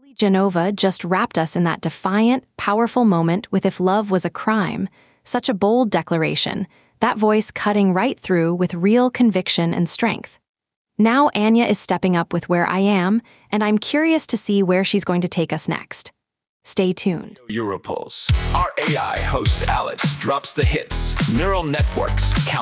Genova just wrapped us in that defiant, powerful moment with If Love Was a Crime. Such a bold declaration, that voice cutting right through with real conviction and strength. Now Anya is stepping up with Where I Am, and I'm curious to see where she's going to take us next. Stay tuned. Europulse. Our AI host Alex drops the hits. Neural networks count